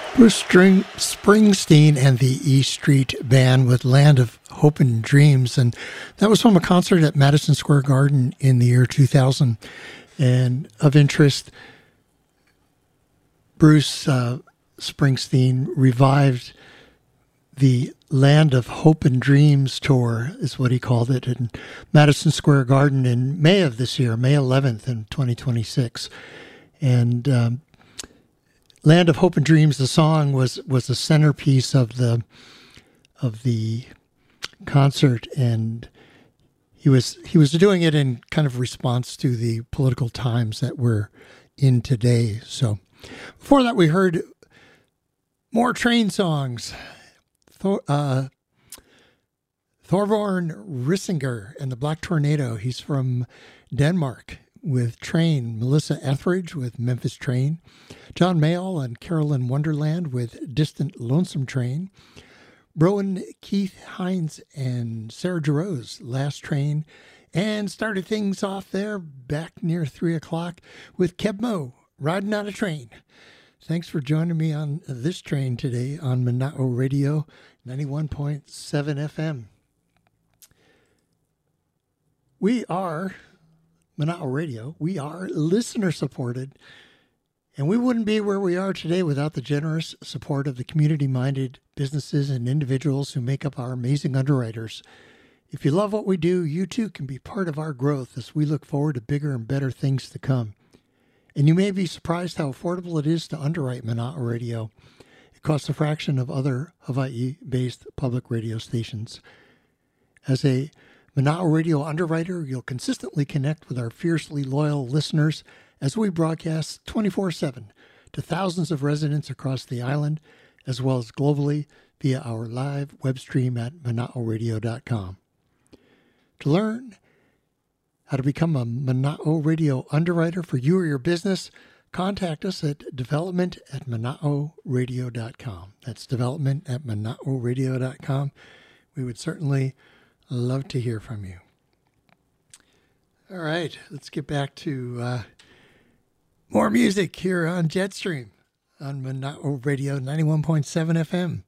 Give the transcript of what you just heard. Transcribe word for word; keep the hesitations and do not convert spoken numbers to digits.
Bruce String, Springsteen and the E Street Band with Land of Hope and Dreams. And that was from a concert at Madison Square Garden in the year two thousand. And of interest, Bruce uh, Springsteen revived the Land of Hope and Dreams tour, is what he called it, in Madison Square Garden in May of this year, May eleventh in twenty twenty-six. And um, Land of Hope and Dreams, the song, was was the centerpiece of the of the concert, and he was he was doing it in kind of response to the political times that we're in today. So before that, we heard more Train songs. Thor, uh, Thorvorn Rissinger and the Black Tornado. He's from Denmark with Train. Melissa Etheridge with Memphis Train. John Mayall and Carolyn Wonderland with Distant Lonesome Train. Rowan Keith Hines and Sarah Jarosz, Last Train. And started things off there back near three o'clock with Keb Mo, Riding on a Train. Thanks for joining me on this train today on Mana'o Radio, ninety-one point seven F M. We are, Mana'o Radio, we are listener supported, and we wouldn't be where we are today without the generous support of the community-minded businesses and individuals who make up our amazing underwriters. If you love what we do, you too can be part of our growth as we look forward to bigger and better things to come. And you may be surprised how affordable it is to underwrite Mana'o Radio. It costs a fraction of other Hawaii-based public radio stations. As a Mana'o Radio underwriter, you'll consistently connect with our fiercely loyal listeners as we broadcast twenty-four seven to thousands of residents across the island, as well as globally via our live web stream at mana'o radio dot com. To learn how to become a Mana'o Radio underwriter for you or your business, contact us at development at mana'o radio dot com. That's development at mana'o radio dot com. We would certainly love to hear from you. All right, let's get back to uh, more music here on Jetstream on Mana'o Radio ninety-one point seven F M.